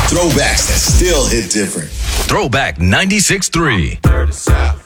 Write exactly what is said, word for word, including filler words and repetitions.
Throwbacks that still hit different. Throwback ninety-six point three. Dirty South.